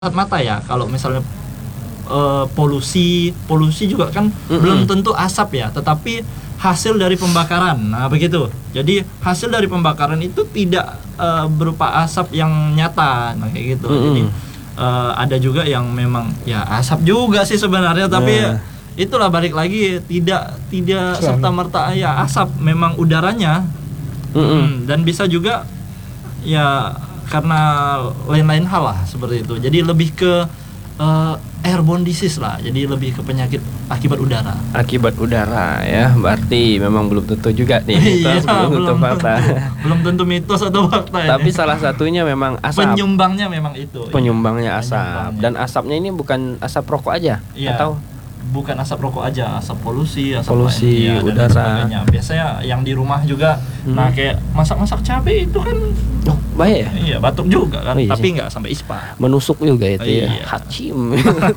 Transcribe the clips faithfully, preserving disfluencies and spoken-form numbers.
mata ya kalau misalnya uh, polusi polusi juga kan mm-hmm. belum tentu asap ya, tetapi hasil dari pembakaran. Nah begitu, jadi hasil dari pembakaran itu tidak uh, berupa asap yang nyata, nah kayak gitu. Mm-hmm. Jadi uh, ada juga yang memang ya asap juga sih sebenarnya, tapi yeah. itulah balik lagi tidak tidak serta merta ya asap, memang udaranya. Mm-hmm. hmm, dan bisa juga ya karena lain-lain hal lah seperti itu. Jadi lebih ke uh, airborne disease lah. Jadi lebih ke penyakit akibat udara. Akibat udara ya, berarti memang belum tentu juga nih mitos, iya, belum tentu fakta. Belum tentu mitos atau fakta. Tapi ini. salah satunya memang asap. Penyumbangnya memang itu. Penyumbangnya asap. Penyumbangnya. Dan asapnya ini bukan asap rokok aja, iya. atau bukan asap rokok aja, asap polusi, asap polusi, lain, ya, udara. Biasanya yang di rumah juga, hmm. nah kayak masak-masak cabai itu kan, oh, bahaya ya? Iya, batuk juga kan, oh, iya, tapi nggak sampai ispa. Menusuk juga itu oh, iya. ya, hacim.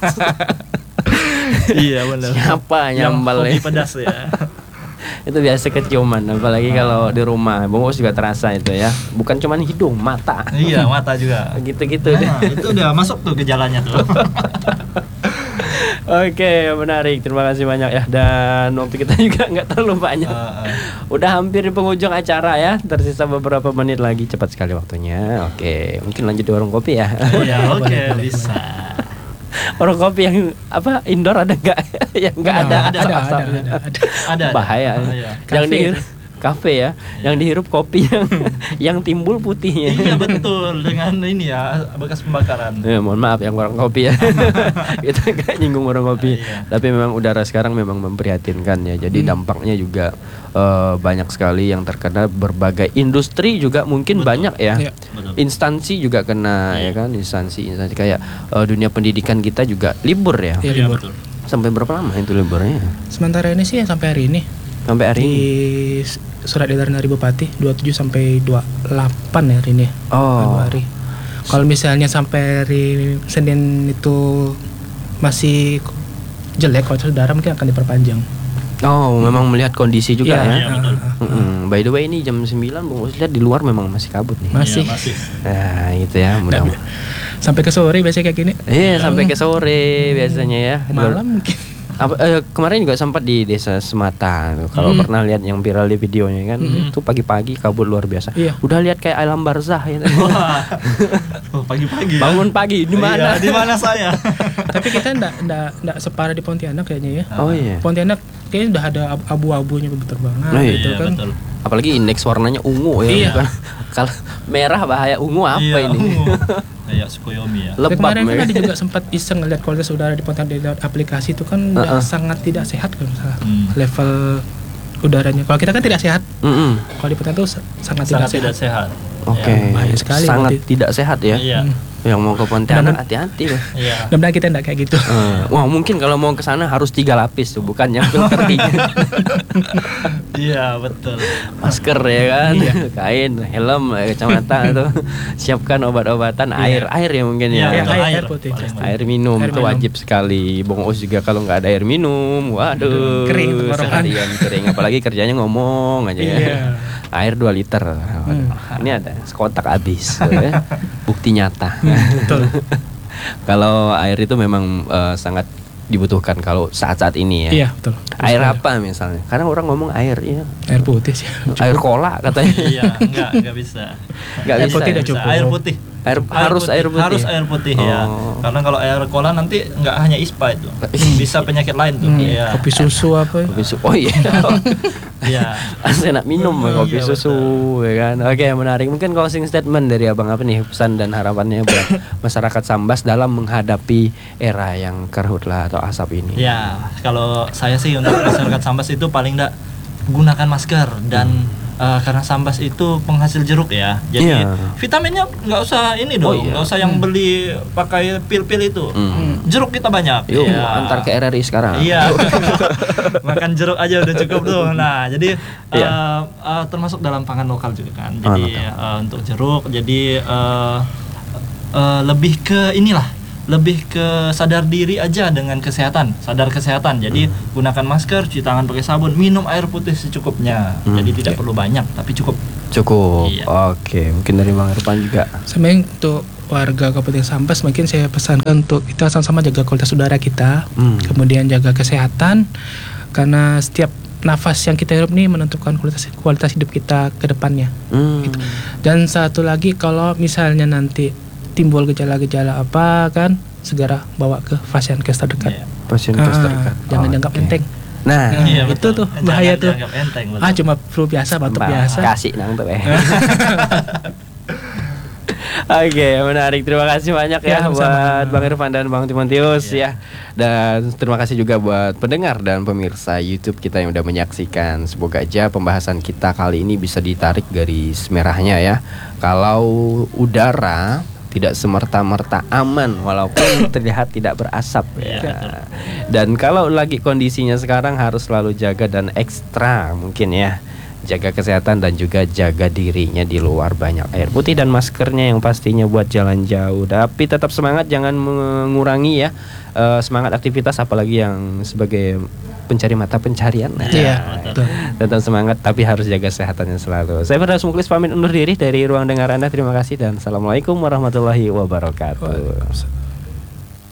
Iya benar. Siapa nyambal yang hobi pedas ya? Itu biasa keciuman, apalagi nah. kalau di rumah, bungkus juga terasa itu ya. Bukan cuma hidung, mata. Iya, mata juga. Gitu-gitu. Nah, itu udah masuk tuh gejalanya tuh. Oke, menarik. Terima kasih banyak ya. Dan waktu kita juga nggak terlalu banyak. Uh, uh. Udah hampir di penghujung acara ya. Tersisa beberapa menit lagi. Cepat sekali waktunya. Oke, mungkin lanjut di warung kopi ya. Iya, oke, okay, bisa. Warung kopi yang apa indoor ada nggak? Yang nggak ada, ada, ada, ada, ada, ada, ada. Bahaya. Bahaya. Yang di kafe ya, ya, yang dihirup kopi yang yang timbul putihnya. Iya betul, dengan ini ya bekas pembakaran. Ya, mohon maaf yang warung kopi ya. Kita nggak nyinggung warung kopi. Iya. Tapi memang udara sekarang memang memprihatinkan ya. Jadi hmm. dampaknya juga uh, banyak sekali yang terkena, berbagai industri juga mungkin betul. Banyak ya. Ya. Instansi juga kena ya, ya kan, instansi-instansi kayak uh, dunia pendidikan kita juga libur ya. Iya, libur. Betul. Sampai berapa lama itu liburnya? Sementara ini sih sampai hari ini. Sampai hari di ini. Surat edaran dari Bupati dua puluh tujuh sampai dua puluh delapan hari ini. Oh. Hari. Kalau misalnya sampai hari Senin itu masih jelek, kalau saudara mungkin akan diperpanjang. Oh, memang melihat kondisi juga ya. ya? Iya, betul. Mm-hmm. By the way ini jam sembilan Bung Us lihat di luar memang masih kabut nih. Masih. Ya, masih. Nah, itu ya, mudah. Nah, sampai ke sore biasanya kayak gini. Iya, sampai ke sore biasanya ya. Malam mungkin. Apa, eh, kemarin juga sempat di desa Semata. Kalau hmm. pernah lihat yang viral di videonya kan, hmm. itu pagi-pagi kabut luar biasa. Iya. Udah lihat kayak alam barzah ya. Oh, pagi-pagi. Bangun ya? Pagi di mana? Iya, di mana saya? Tapi kita enggak enggak enggak separah di Pontianak kayaknya ya. Oh iya. Pontianak kayaknya udah ada abu-abunya berterbangan oh, iya. gitu iya, kan. Betul. Apalagi indeks warnanya ungu ya. Iya. Kan? Kalau merah bahaya, ungu apa iya, ini? Ungu. Kayak Tsukuyomi ya. Lebab, kemarin kan ada juga sempat iseng ngeliat kualitas udara di Pontianak di aplikasi itu kan uh-uh. udah sangat tidak sehat kan misalnya hmm. level udaranya. Kalau kita kan tidak sehat. Mm-hmm. Kalau di Pontianak itu sangat, sangat tidak sehat. sehat. Oke. Okay. Ya, bahaya sekali. Sangat berarti. Tidak sehat ya. Iya. Hmm. Yang mau ke Pontianak hati-hati loh. Iya. Mudah-mudahan kita enggak kayak gitu. Uh, wah mungkin kalau mau ke sana harus tiga lapis tuh, bukan yang filter tiga. Iya betul. Masker ya kan, iya. Kain, helm, kacamata tuh. Siapkan obat-obatan, air, iya. air ya mungkin ya. Iya, air, air putih. Air minum air itu minum. Wajib sekali. Bung Us juga kalau nggak ada air minum, waduh. Kering seharian kering. Apalagi kerjanya ngomong aja ya. Iya. Air dua liter. Hmm. Ini ada sekotak habis. Ya. Bukti nyata. Betul. Kalau air itu memang uh, sangat dibutuhkan kalau saat-saat ini ya. Iya, betul. Air apa misalnya? Karena orang ngomong air ya. Air putih sih. Air cola katanya. Iya, enggak, enggak bisa. Enggak air bisa. Putih Ya? Bisa. Air putih. Air, air harus putih. air putih. Harus air putih oh. ya. Karena kalau air cola nanti enggak hanya ispa itu. Bisa penyakit lain tuh. Hmm, ya. Kopi susu apa ya? Kopi susu. Oh iya. Iya. Asli enak minum oh, kopi iya, susu betul. Ya kan. Oke, menarik. Mungkin closing statement dari Abang apa nih pesan dan harapannya buat masyarakat Sambas dalam menghadapi era yang karhutlah atau asap ini. Ya, kalau saya sih untuk masyarakat Sambas itu paling enggak gunakan masker dan hmm. Uh, karena Sambas itu penghasil jeruk ya, jadi yeah. vitaminnya nggak usah ini dong, nggak oh, iya. usah yang beli pakai pil-pil itu, mm. jeruk kita banyak. Yuk, ya. antar ke R R I sekarang. Iya, makan jeruk aja udah cukup tuh. Nah, jadi yeah. uh, uh, termasuk dalam pangan lokal juga kan. Jadi oh, uh, untuk jeruk, jadi uh, uh, lebih ke inilah. Lebih ke sadar diri aja dengan kesehatan, sadar kesehatan. Jadi hmm. gunakan masker, cuci tangan pakai sabun, minum air putih secukupnya. Hmm. Jadi tidak perlu banyak, tapi cukup. Cukup. Iya. Oke, mungkin dari Bang Irfan juga. Sama untuk warga Kabupaten Sambas, mungkin saya pesankan untuk kita sama-sama jaga kualitas udara kita, hmm. kemudian jaga kesehatan, karena setiap nafas yang kita hirup nih menentukan kualitas kualitas hidup kita ke depannya. Hmm. Gitu. Dan satu lagi, kalau misalnya nanti timbul gejala-gejala apa kan, segera bawa ke fashiankes terdekat. Yeah. Fashiankes ah, terdekat. Jangan oh, dianggap okay. enteng. Nah, nah iya, itu tuh bahaya tuh. Enteng, ah cuma flu biasa, batuk Mbak, biasa. Kasih nang tuh eh. Oke, menarik. Terima kasih banyak ya, ya buat Bang Irfan dan Bang Timotius ya. ya. Dan terima kasih juga buat pendengar dan pemirsa YouTube kita yang udah menyaksikan. Semoga aja pembahasan kita kali ini bisa ditarik garis merahnya ya. Kalau udara tidak semerta-merta aman walaupun terlihat tidak berasap ya. Dan kalau lagi kondisinya sekarang harus selalu jaga dan ekstra mungkin ya, jaga kesehatan dan juga jaga dirinya di luar, banyak air putih dan maskernya yang pastinya buat jalan jauh. Tapi tetap semangat, jangan mengurangi ya uh, semangat aktivitas, apalagi yang sebagai pencari mata pencarian. Nah, iya, betul. Tetap semangat tapi harus jaga kesehatannya selalu. Saya Firdaus Muklis pamit undur diri dari ruang dengar Anda. Terima kasih dan assalamualaikum warahmatullahi wabarakatuh.